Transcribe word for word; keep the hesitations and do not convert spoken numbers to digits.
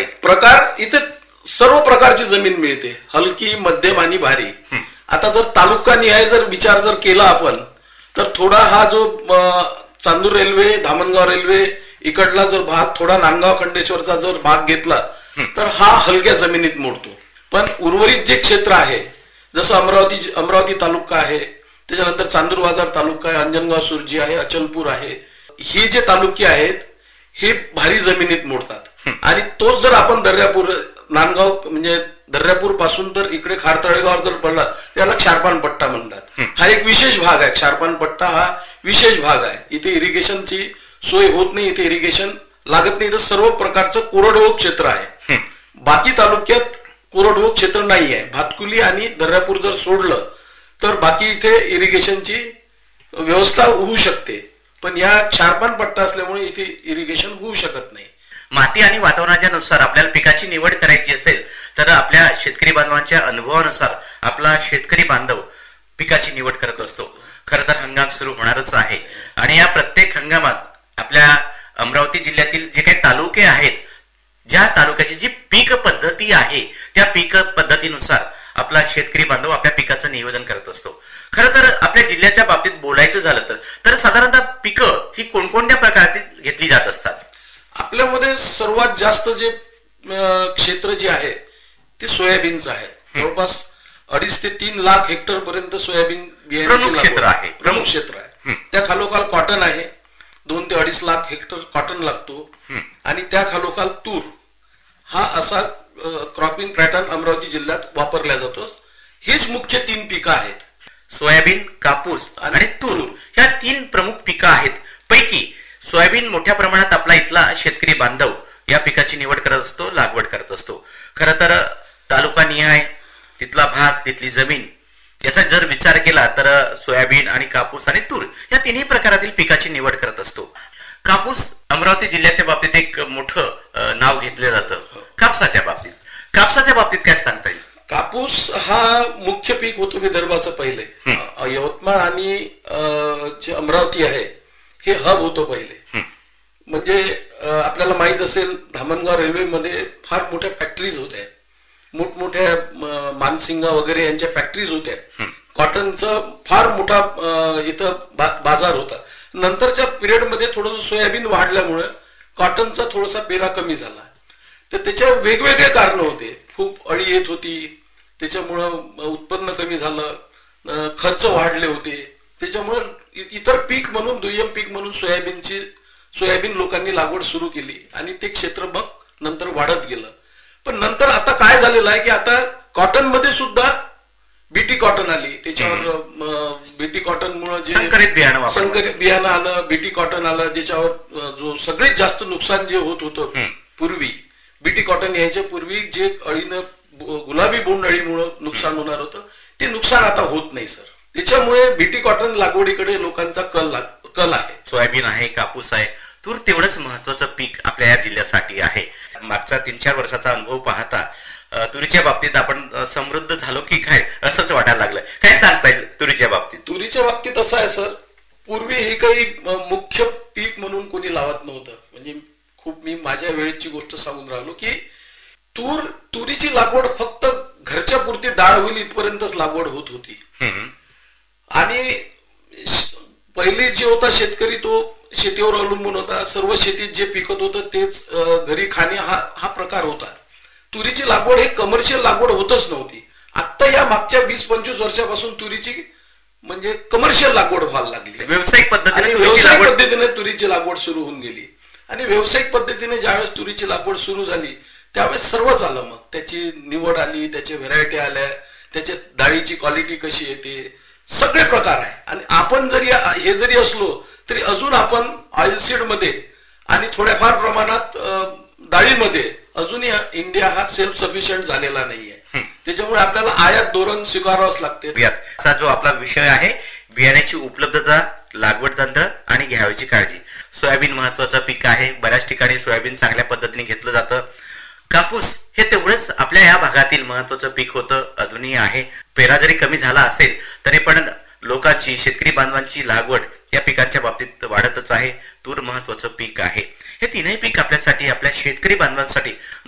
येईल? प्रकार इथे सर्व प्रकारची जमीन मिळते, हलकी, मध्यम आणि भारी. आता जर तालुका निहाय जर विचार जर केला आपण तर थोडा हा जो चांदूर रेल्वे, धामणगाव रेल्वे इकडला जर भाग, थोडा नांदगाव खंडेश्वरचा जर भाग घेतला तर हा हलक्या जमिनीत मोडतो. पण उर्वरित जे क्षेत्र आहे, जसं अमरावती अमरावती तालुका आहे, त्याच्यानंतर चांदूर बाजार तालुका आहे, अंजनगाव सुरजी आहे, अचलपूर आहे, हे जे तालुके आहेत हे भारी जमिनीत मोडतात. आणि तोच जर आपण दर्यापूर, नांदगाव म्हणजे दर्यापूर पासून तर इकडे खारतळेगाव जर पडला त्याला क्षारपान पट्टा म्हणतात. हा एक विशेष भाग आहे. क्षारपान पट्टा हा विशेष भाग आहे. इथे इरिगेशनची सोय होत नाही, इथे इरिगेशन लागत नाही, तर सर्व प्रकारचं कोरडवाहू क्षेत्र आहे. बाकी तालुक्यात कोरडवाहू क्षेत्र नाही आहे. भातकुली आणि दर्यापूर जर सोडलं तर बाकी इथे इरिगेशनची व्यवस्था होऊ शकते, पण या क्षारपान पट्टा असल्यामुळे इथे इरिगेशन होऊ शकत नाही. माती आणि वातावरणाच्या नुसार आपल्याला पिकाची निवड करायची असेल तर आपल्या शेतकरी बांधवांच्या अनुभवानुसार आपला शेतकरी बांधव पिकाची निवड करत असतो. खरं तर हंगाम सुरू होणारच आहे आणि या प्रत्येक हंगामात आपल्या अमरावती जिल्ह्यातील जे काही तालुके आहेत, ज्या तालुक्याची जी पीक पद्धती आहे त्या पीक पद्धतीनुसार आपला शेतकरी बांधव आपल्या पिकाचं नियोजन करत असतो. खरं तर आपल्या जिल्ह्याच्या बाबतीत बोलायचं झालं तर तर साधारणतः पिकं ही कोणकोणत्या प्रकारात घेतली जात असतात? आपल्यामध्ये सर्वात जास्त जे क्षेत्र जे आहे ते सोयाबीनचं आहे. जवळपास अडीच ते तीन लाख हेक्टर पर्यंत सोयाबीन प्रमुख क्षेत्र आहे प्रमुख क्षेत्र आहे. त्या खालोखाल कॉटन आहे, दोन ते अडीच लाख हेक्टर कॉटन लागतो. आणि त्या खालोखाल तूर हा असा क्रॉपिंग पॅटर्न अमरावती जिल्ह्यात वापरला जातो. हेच मुख्य तीन पिकं आहेत. सोयाबीन, कापूस आणि तूर ह्या तीन प्रमुख पिकं आहेत. पैकी सोयाबीन मोठ्या प्रमाणात आपला इथला शेतकरी बांधव या पिकाची निवड करत असतो, लागवड करत असतो. खरं तर तालुका निहाय तिथला भाग, तिथली जमीन याचा जर विचार केला तर सोयाबीन आणि कापूस आणि तूर या तिन्ही प्रकारातील पिकाची निवड करत असतो. कापूस अमरावती जिल्ह्याच्या बाबतीत एक मोठं नाव घेतलं जातं. कापसाच्या बाबतीत कापसाच्या बाबतीत काय सांगता येईल? कापूस हा मुख्य पीक होतो विदर्भाचं पहिले. यवतमाळ आणि जे अमरावती आहे हे हब होतो पहिले. म्हणजे आपल्याला माहित असेल धामणगाव रेल्वेमध्ये फार मोठ्या फॅक्टरीज होत्या, मोठमोठ्या मानसिंगा वगैरे यांच्या फॅक्टरीज होत्या. कॉटनचा फार मोठा इथं बाजार होता. नंतरच्या पिरियडमध्ये थोडंसं सोयाबीन वाढल्यामुळे कॉटनचा थोडासा पेरा कमी झाला. तर त्याच्या वेगवेगळे कारण होते. खूप अळी येत होती, त्याच्यामुळं उत्पन्न कमी झालं, खर्च वाढले होते. त्याच्यामुळे इतर पीक म्हणून, दुय्यम पीक म्हणून सोयाबीनची सोयाबीन लोकांनी लागवड सुरू केली आणि ते क्षेत्र मग नंतर वाढत गेलं. पण नंतर आता काय झालेलं आहे की आता कॉटन मध्ये सुद्धा बीटी कॉटन आली. त्याच्यावर बीटी कॉटन मुळे जे संकरित बियाणं संकरित बियाणं आलं, बीटी कॉटन आलं, ज्याच्यावर जो सगळ्यात जास्त नुकसान जे होत होतं पूर्वी, बीटी कॉटन यायच्या पूर्वी जे अळीनं, गुलाबी बोंड अळीमुळे नुकसान होणार होतं ते नुकसान आता होत नाही सर. त्याच्यामुळे बीटी कॉटन लागवडीकडे लोकांचा कल कल आहे. सोयाबीन आहे, कापूस आहे, तूर तेवढंच महत्वाचं पीक आपल्या या जिल्ह्यासाठी आहे. मागचा तीन चार वर्षाचा अनुभव पाहता तुरीच्या बाबतीत आपण समृद्ध झालो की काय असंच वाटायला लागलं. काय सांगता येईल तुरीच्या बाबतीत? तुरीच्या बाबतीत असं आहे सर, पूर्वी हे काही मुख्य पीक म्हणून कोणी लावत नव्हतं. म्हणजे खूप मी माझ्या वेळेची गोष्ट सांगून राहिलो की तूर तुरीची लागवड फक्त घरच्या पुरती डाळ होईल इथपर्यंतच लागवड होत होती. आणि पहिले जे होता शेतकरी तो शेतीवर अवलंबून होता. सर्व शेतीत जे पिकत होतं तेच घरी खाणे हा हा प्रकार होता. तुरीची लागवड हे कमर्शियल लागवड होतच नव्हती. आता या मागच्या वीस पंचवीस वर्षापासून तुरीची म्हणजे कमर्शियल लागवड व्हायला लागली. व्यावसायिक पद्धतीने व्यावसायिक पद्धतीने तुरीची लागवड सुरू होऊन गेली. आणि व्यावसायिक पद्धतीने ज्यावेळेस तुरीची लागवड सुरू झाली त्यावेळेस सर्वच आलं. मग त्याची निवड आली, त्याच्या व्हेरायटी आल्या, त्याच्या डाळीची क्वालिटी कशी येते, सगळे प्रकार आहे. आणि आपण जरी हे जरी असलो तरी अजून आपण ऑइलसीड मध्ये आणि थोड्याफार प्रमाणात डाळीमध्ये अजूनही इंडिया हा सेल्फ सफिशियंट झालेला नाहीये. त्याच्यामुळे आपल्याला आयात धोरण स्वीकारावंच लागते. याचा जो आपला विषय आहे बियाण्याची उपलब्धता, लागवड तंत्र आणि घ्यावयाची काळजी. सोयाबीन महत्वाचं पीक आहे. बऱ्याच ठिकाणी सोयाबीन चांगल्या पद्धतीने घेतलं जातं. कापूस हे तेवढंच आपल्या या भागातील महत्वाचं पीक होतं, अजूनही आहे. पेरा जरी कमी झाला असेल तरी पण लोकांची, शेतकरी बांधवांची लागवड या पिकांच्या बाबतीत वाढतच आहे. तूर महत्वाचं पीक आहे. हे तीनही पीक आपल्यासाठी, आपल्या शेतकरी बांधवांसाठी